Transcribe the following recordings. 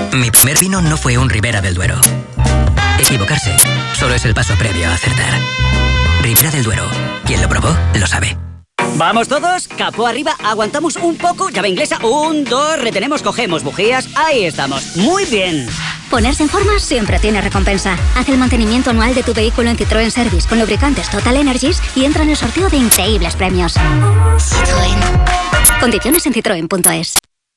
Mi primer vino no fue un Ribera del Duero. Equivocarse solo es el paso previo a acertar. Ribera del Duero. Quien lo probó, lo sabe. Vamos todos, capó arriba, aguantamos un poco, llave inglesa, 1, 2, retenemos, cogemos bujías, ahí estamos, muy bien. Ponerse en forma siempre tiene recompensa. Haz el mantenimiento anual de tu vehículo en Citroën Service con lubricantes Total Energies y entra en el sorteo de increíbles premios. Citroën. Condiciones en citroen.es.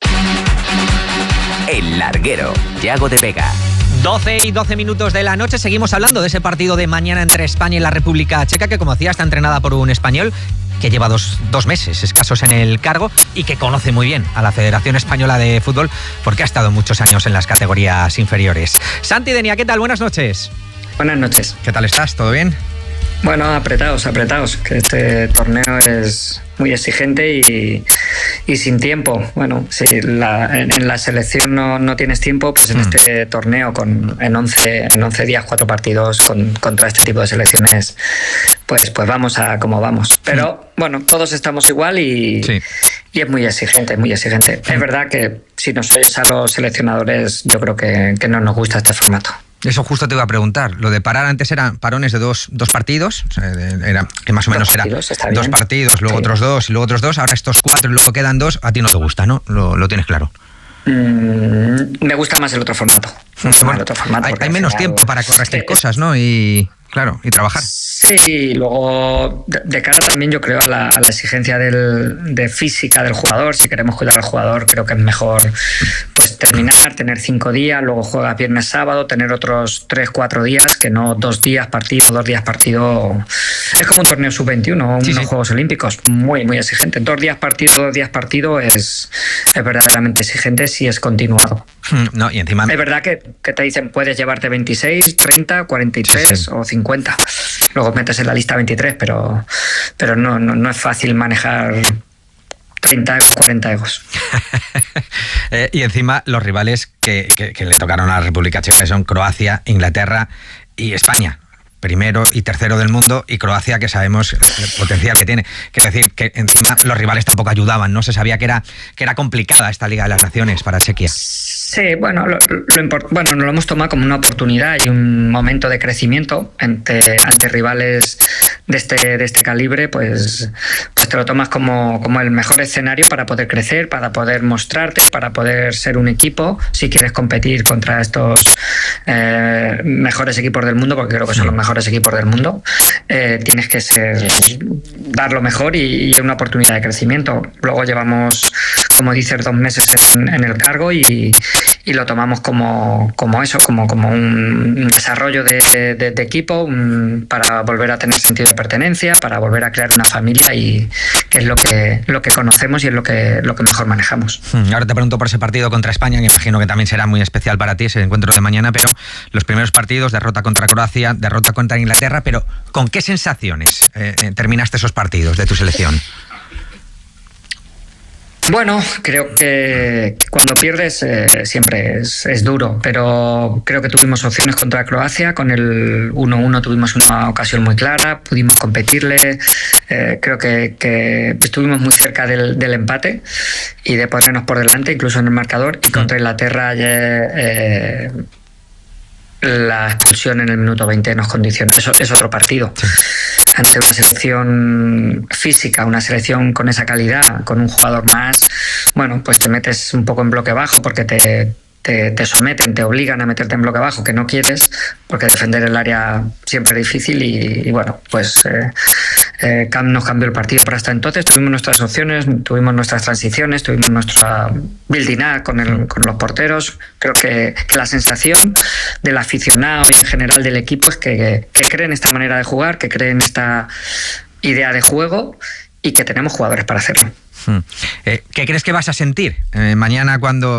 El Larguero, Yago de Vega. 12 y 12 minutos de la noche, seguimos hablando de ese partido de mañana entre España y la República Checa, que como decía está entrenada por un español que lleva dos meses escasos en el cargo y que conoce muy bien a la Federación Española de Fútbol porque ha estado muchos años en las categorías inferiores. Santi Denia, ¿qué tal? Buenas noches. Buenas noches. ¿Qué tal estás? ¿Todo bien? Bueno, apretados, que este torneo es muy exigente y sin tiempo. Bueno, si en la selección no tienes tiempo, pues en este torneo en 11 días, 4 partidos contra este tipo de selecciones, pues vamos a como vamos. Pero bueno, todos estamos igual y es muy exigente, muy exigente. Es verdad que si nos oyes a los seleccionadores, yo creo que no nos gusta este formato. Eso justo te iba a preguntar. Lo de parar antes eran parones de dos partidos, que más o menos era 2 partidos, luego otros 2 y luego otros 2. Ahora estos 4 y luego quedan 2. A ti no te gusta, ¿no? Lo tienes claro. Me gusta más el otro formato. Hay menos tiempo para corregir cosas, ¿no? Y trabajar. Sí, luego de cara también yo creo a la exigencia de física del jugador. Si queremos cuidar al jugador, creo que es mejor pues terminar, tener 5 días, luego juegas viernes, sábado, tener otros 3-4 días, que no 2 días partido, 2 días partido. Es como un torneo sub-21 o unos Juegos Olímpicos, muy, muy exigente. 2 días partido, 2 días partido es verdaderamente exigente si es continuado. No, y encima... Es verdad que te dicen puedes llevarte 26, 30, 43 o 50. Luego metes en la lista 23, pero no es fácil manejar 30, 40 egos. Y encima los rivales que le tocaron a la República Checa son Croacia, Inglaterra y España. Primero y tercero del mundo, y Croacia, que sabemos el potencial que tiene. Quiero decir que encima los rivales tampoco ayudaban, ¿no? Se sabía que era complicada esta Liga de las Naciones para Chequia. Sí, bueno, nos lo hemos tomado como una oportunidad y un momento de crecimiento ante rivales de este calibre, pues te lo tomas como el mejor escenario para poder crecer, para poder mostrarte, para poder ser un equipo, si quieres competir contra estos mejores equipos del mundo, porque creo que son los mejores equipos del mundo. Tienes que dar lo mejor y es una oportunidad de crecimiento. Luego llevamos, como dices, 2 meses en el cargo y lo tomamos como un desarrollo de equipo, para volver a tener sentido de pertenencia, para volver a crear una familia, y que es lo que conocemos y es lo que mejor manejamos. Ahora te pregunto por ese partido contra España, que imagino que también será muy especial para ti, ese encuentro de mañana, pero los primeros partidos, derrota contra Croacia, derrota contra Inglaterra, pero ¿con qué sensaciones terminaste esos partidos de tu selección? Bueno, creo que cuando pierdes siempre es duro, pero creo que tuvimos opciones contra Croacia. Con el 1-1 tuvimos una ocasión muy clara, pudimos competirle. Creo que estuvimos muy cerca del empate y de ponernos por delante, incluso en el marcador. Y contra Inglaterra la expulsión en el minuto 20 nos condiciona. Eso es otro partido. Sí. Ante una selección física, una selección con esa calidad, con un jugador más, bueno, pues te metes un poco en bloque bajo porque te someten, te obligan a meterte en bloque bajo, que no quieres, porque defender el área siempre es difícil y bueno, pues nos cambió el partido. Pero hasta entonces tuvimos nuestras opciones, tuvimos nuestras transiciones, tuvimos nuestra building up con los porteros. Creo que la sensación del aficionado y en general del equipo es que creen esta manera de jugar, que creen esta idea de juego y que tenemos jugadores para hacerlo. ¿Qué crees que vas a sentir mañana cuando